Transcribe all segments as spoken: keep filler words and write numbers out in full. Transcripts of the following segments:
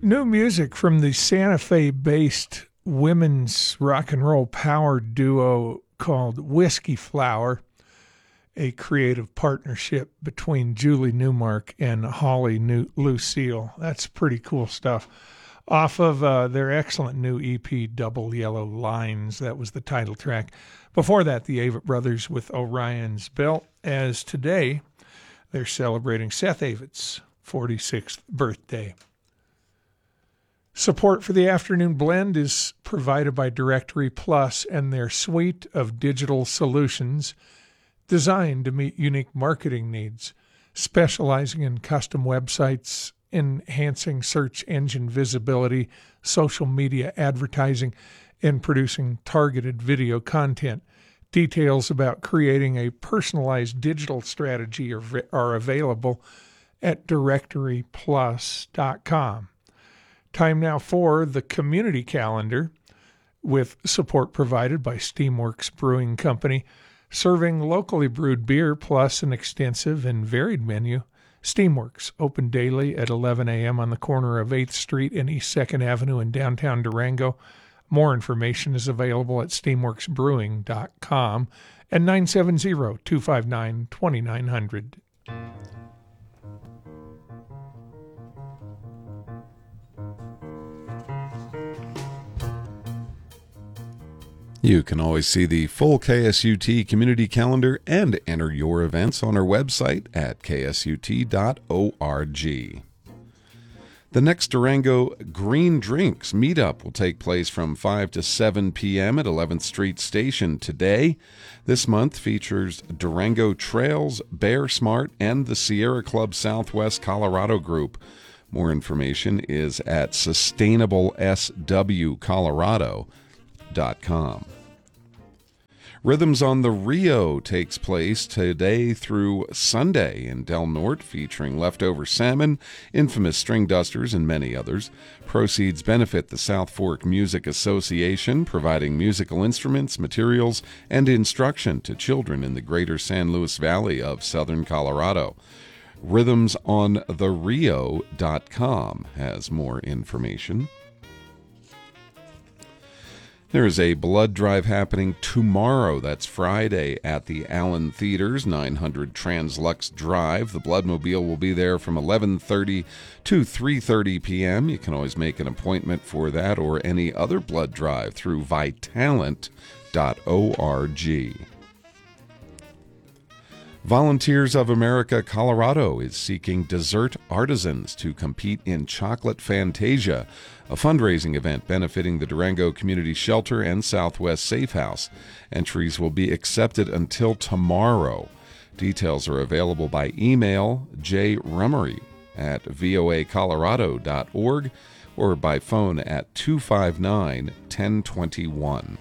New music from the Santa Fe-based women's rock and roll power duo called Whiskey Flower, a creative partnership between Julie Newmark and Holly New- Lucille. That's pretty cool stuff. Off of uh, their excellent new E P, Double Yellow Lines. That was the title track. Before that, the Avett Brothers with Orion's Belt, as today they're celebrating Seth Avett's forty-sixth birthday. Support for the Afternoon Blend is provided by Directory Plus and their suite of digital solutions designed to meet unique marketing needs, specializing in custom websites, enhancing search engine visibility, social media advertising, and producing targeted video content. Details about creating a personalized digital strategy are, are available at directory plus dot com. Time now for the community calendar, with support provided by Steamworks Brewing Company, serving locally brewed beer plus an extensive and varied menu. Steamworks, open daily at eleven a.m. on the corner of eighth Street and East second Avenue in downtown Durango. More information is available at steamworks brewing dot com and nine seven zero, two five nine, two nine zero zero. You can always see the full K S U T community calendar and enter your events on our website at k s u t dot org. The next Durango Green Drinks meetup will take place from five to seven p.m. at eleventh Street Station today. This month features Durango Trails, Bear Smart, and the Sierra Club Southwest Colorado Group. More information is at sustainable s w colorado dot com. Rhythms on the Rio takes place today through Sunday in Del Norte, featuring leftover salmon, infamous string dusters, and many others. Proceeds benefit the South Fork Music Association, providing musical instruments, materials, and instruction to children in the greater San Luis Valley of southern Colorado. rhythms on the rio dot com has more information. There is a blood drive happening tomorrow. That's Friday at the Allen Theaters, nine hundred Translux Drive. The Bloodmobile will be there from eleven thirty to three thirty p.m. You can always make an appointment for that or any other blood drive through vitalent dot org. Volunteers of America Colorado is seeking dessert artisans to compete in Chocolate Fantasia, a fundraising event benefiting the Durango Community Shelter and Southwest Safe House. Entries will be accepted until tomorrow. Details are available by email jrummery at voa colorado dot org or by phone at two five nine, one zero two one.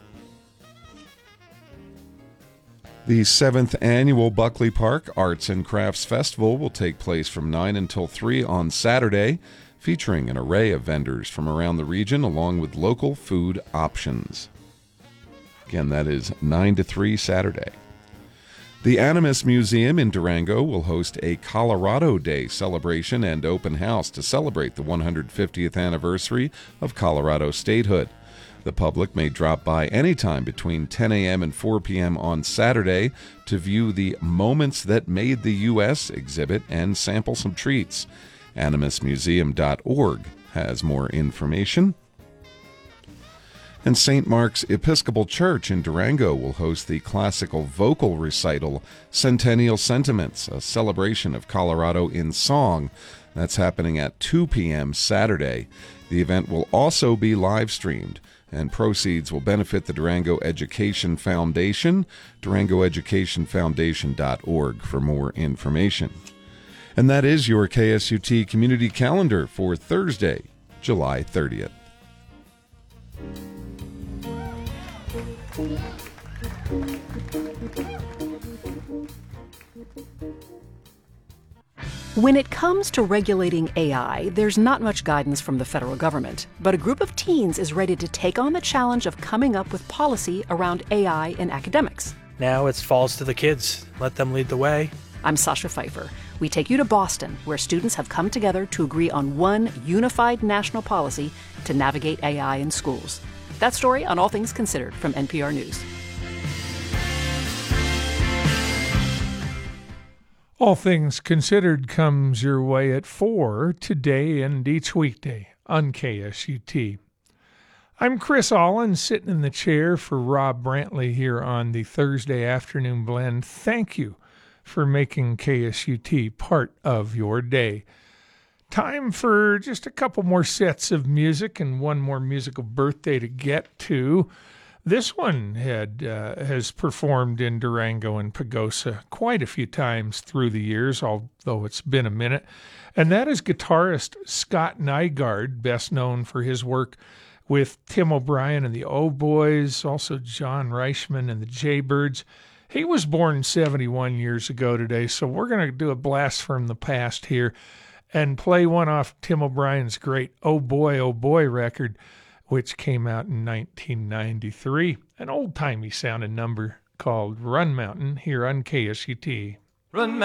The seventh Annual Buckley Park Arts and Crafts Festival will take place from nine until three on Saturday, featuring an array of vendors from around the region along with local food options. Again, that is nine to three Saturday. The Animas Museum in Durango will host a Colorado Day celebration and open house to celebrate the one hundred fiftieth anniversary of Colorado statehood. The public may drop by anytime between ten a.m. and four p.m. on Saturday to view the Moments That Made the U S exhibit and sample some treats. animas museum dot org has more information. And Saint Mark's Episcopal Church in Durango will host the classical vocal recital Centennial Sentiments, a celebration of Colorado in song. That's happening at two p.m. Saturday. The event will also be live streamed, and proceeds will benefit the Durango Education Foundation, durango education foundation dot org for more information. And that is your K S U T Community Calendar for Thursday, July thirtieth. When it comes to regulating A I, there's not much guidance from the federal government, but a group of teens is ready to take on the challenge of coming up with policy around A I in academics. Now it falls to the kids. Let them lead the way. I'm Sasha Pfeiffer. We take you to Boston, where students have come together to agree on one unified national policy to navigate A I in schools. That story on All Things Considered from N P R News. All Things Considered comes your way at four today and each weekday on K S U T. I'm Chris Allen, sitting in the chair for Rob Brantley here on the Thursday Afternoon Blend. Thank you for making K S U T part of your day. Time for just a couple more sets of music and one more musical birthday to get to. This one had uh, has performed in Durango and Pagosa quite a few times through the years, although it's been a minute. And that is guitarist Scott Nygaard, best known for his work with Tim O'Brien and the O-Boys, also John Reichman and the Jaybirds. He was born seventy-one years ago today, so we're going to do a blast from the past here and play one off Tim O'Brien's great Oh Boy, Oh Boy record, which came out in nineteen ninety-three, an old-timey sounding number called Run Mountain here on K S U T. Run